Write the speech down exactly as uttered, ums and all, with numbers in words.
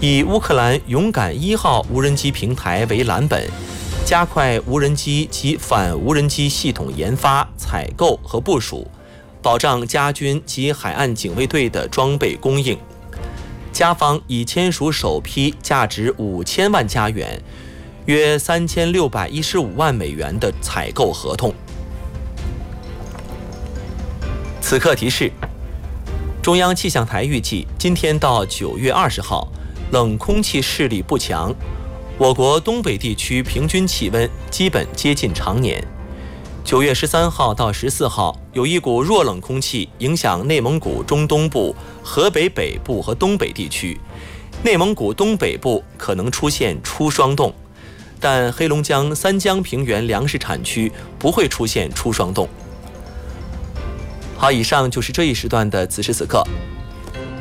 以乌克兰勇敢一号无人机平台为蓝本，加快无人机及反无人机系统研发、采购和部署，保障加军及海岸警卫队的装备供应。加方已签署首批价值五千万加元，约三千六百一十五万美元的采购合同。此刻提示：中央气象台预计，今天到九月二十号，冷空气势力不强，我国东北地区平均气温基本接近常年。九月十三号到十四号，有一股弱冷空气影响内蒙古中东部、河北北部和东北地区，内蒙古东北部可能出现初霜冻，但黑龙江三江平原粮食产区不会出现初霜冻。好，以上就是这一时段的此时此刻。